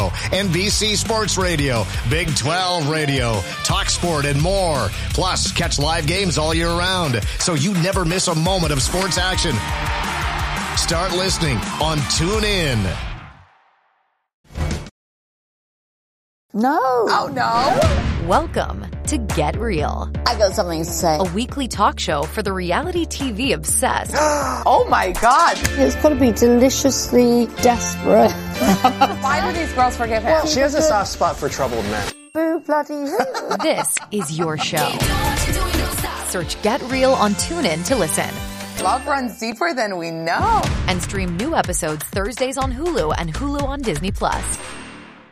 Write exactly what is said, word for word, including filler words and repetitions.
Radio, N B C Sports Radio, Big twelve Radio, Talk Sport, and more. Plus, catch live games all year round, so you never miss a moment of sports action. Start listening on TuneIn. No. Oh, no. Welcome to Get Real. I got something to say. A weekly talk show for the reality T V obsessed. Oh, my God. It's got to be deliciously desperate. Why do these girls forgive him? Well, she has a soft spot for troubled men. Boo bloody who. This is your show. Search Get Real on TuneIn to listen. Love runs deeper than we know. And stream new episodes Thursdays on Hulu and Hulu on Disney Plus.